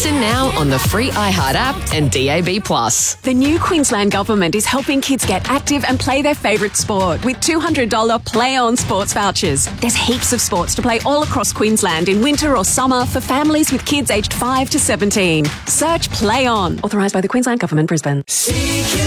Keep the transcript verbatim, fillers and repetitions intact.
Listen now on the free iHeart app and D A B plus. The new Queensland Government is helping kids get active and play their favourite sport with two hundred dollars Play On sports vouchers. There's heaps of sports to play all across Queensland in winter or summer for families with kids aged five to seventeen. Search Play On. Authorised by the Queensland Government, Brisbane.